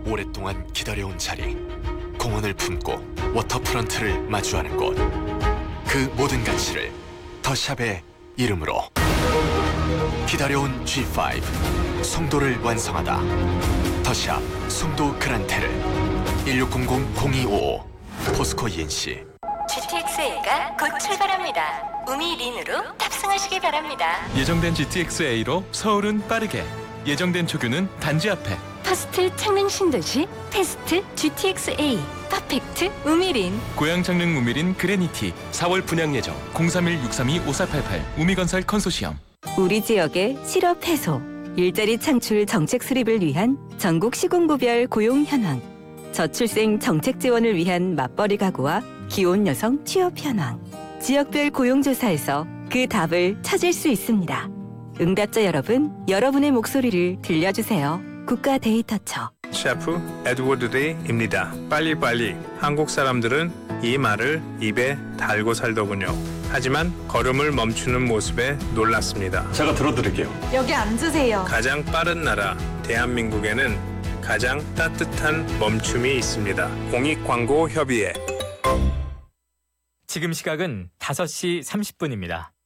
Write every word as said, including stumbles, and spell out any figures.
오랫동안 기다려온 자리, 공원을 품고 워터프런트를 마주하는 곳, 그 모든 가치를 더샵의 이름으로 기다려온 지 파이브 송도를 완성하다. 더샵 송도 그란테를 일육공공 공이오오 포스코 이엔씨. 지티엑스에이가 곧 출발합니다. 우미린으로 탑승하시기 바랍니다. 예정된 지티엑스에이로 서울은 빠르게, 예정된 초규는 단지 앞에. 퍼스트 창릉 신도시 패스트 지티엑스에이 퍼펙트 우미린. 고양 창릉 우미린 그레니티 사월 분양 예정 공삼일 육삼이 오사팔팔 우미건설 컨소시엄. 우리 지역의 실업 해소, 일자리 창출 정책 수립을 위한 전국 시군구별 고용 현황, 저출생 정책 지원을 위한 맞벌이 가구와 기혼 여성 취업 현황, 지역별 고용조사에서 그 답을 찾을 수 있습니다. 응답자 여러분, 여러분의 목소리를 들려주세요. 국가 데이터처. 셰프 에드워드 데이입니다. 빨리빨리. 한국 사람들은 이 말을 입에 달고 살더군요. 하지만 걸음을 멈추는 모습에 놀랐습니다. 제가 들어드릴게요. 여기 앉으세요. 가장 빠른 나라 대한민국에는 가장 따뜻한 멈춤이 있습니다. 공익광고협의회. 지금 시각은 다섯 시 삼십 분입니다.